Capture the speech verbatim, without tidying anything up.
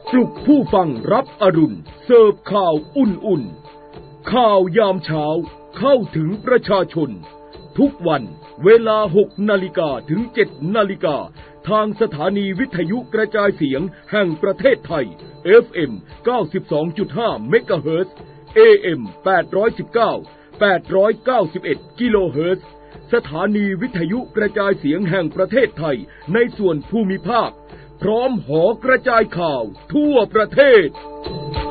ปลุกผู้ฟังรับอรุณเสิร์ฟข่าวอุ่นๆข่าวยามเช้าเข้าถึงประชาชนทุกวันเวลาหกนาฬิกาถึงเจ็ดนาฬิกาทางสถานีวิทยุกระจายเสียงแห่งประเทศไทย เอฟ เอ็ม เก้าสิบสองจุดห้า เมกะเฮิรตซ์ เอ เอ็ม แปดร้อยสิบเก้า แปดร้อยเก้าสิบเอ็ด กิโลเฮิรตซ์สถานีวิทยุกระจายเสียงแห่งประเทศไทยในส่วนภูมิภาคพร้อมหอกระจายข่าวทั่วประเทศ